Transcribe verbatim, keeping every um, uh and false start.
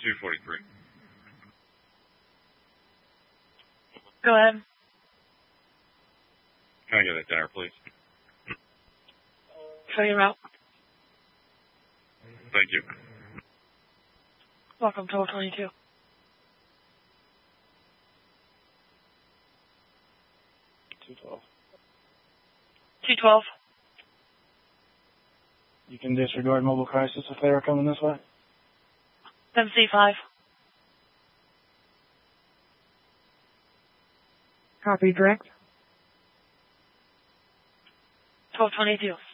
two forty-three. Go ahead. Can I get that dinner, please? Show you out. Thank you. Welcome, twelve twenty-two. two twelve. two twelve. You can disregard mobile crisis if they are coming this way? M C five. Copy, direct. twelve twenty-two.